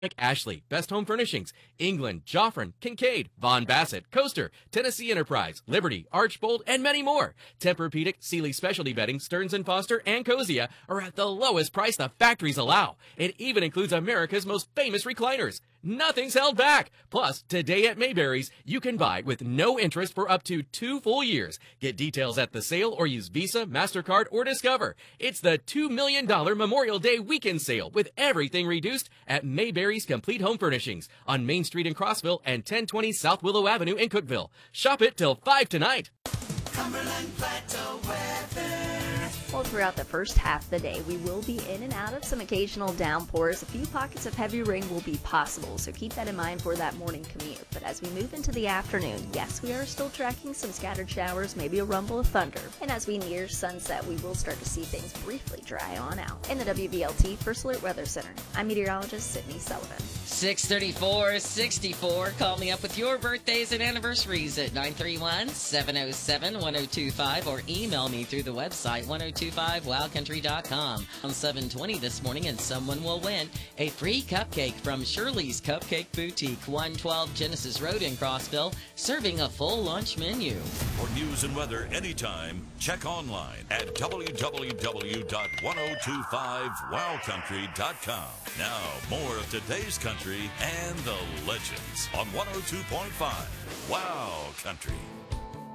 Ashley, Best Home Furnishings, England, Joffrin, Kincaid, Von Bassett, Coaster, Tennessee Enterprise, Liberty, Archbold, and many more. Tempur-Pedic, Sealy Specialty Bedding, Stearns & Foster, and Cosia are at the lowest price the factories allow. It even includes America's most famous recliners. Nothing's held back. Plus, today at Mayberry's, you can buy with no interest for up to 2 full years. Get details at the sale or use Visa, MasterCard, or Discover. It's the $2 million Memorial Day weekend sale with everything reduced at Mayberry's Complete Home Furnishings on Main Street in Crossville and 1020 South Willow Avenue in Cookeville. Shop it till 5 tonight. Cumberland Plateau weather. Well, throughout the first half of the day, we will be in and out of some occasional downpours. A few pockets of heavy rain will be possible, so keep that in mind for that morning commute. But as we move into the afternoon, yes, we are still tracking some scattered showers, maybe a rumble of thunder. And as we near sunset, we will start to see things briefly dry on out. In the WVLT First Alert Weather Center, I'm meteorologist Sydney Sullivan. 634-64. Call me up with your birthdays and anniversaries at 931-707-1025 or email me through the website 1025wildcountry.com. On 720 this morning, and someone will win a free cupcake from Shirley's Cupcake Boutique, 112 Genesis Road in Crossville, serving a full lunch menu. For news and weather anytime, check online at www.1025wildcountry.com. Now, more of today's country and the legends on 102.5 Wow Country.